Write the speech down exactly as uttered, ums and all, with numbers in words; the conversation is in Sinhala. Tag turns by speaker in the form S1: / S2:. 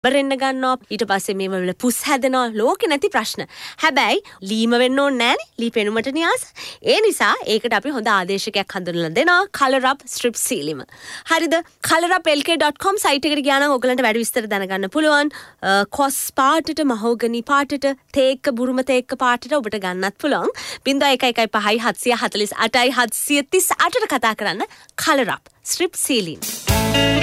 S1: බරෙන්න ගන්නවා ඊට පස්සේ මේ වල පුස් හැදෙනවා ලෝකේ නැති ප්‍රශ්න. හැබැයි ලීම වෙන්න ඕනේ නැහනේ. ලී පෙනුමට නියාස. ඒ නිසා ඒකට අපි හොඳ ආදේශකයක් හඳුන්වලා දෙනවා color up strip සීලිම. හරිද? color up l k dot com site එකට ගියා නම් ඔයගලන්ට වැඩි විස්තර දැනගන්න පුළුවන්. කොස් පාටට මහෝගනි පාටට තේක්ක බුරුම තේක්ක පාටට ඔබට ගන්නත් පුළුවන්. zero one one five seven four eight seven තිස් අටට කතා කරන්න color up strip ceiling.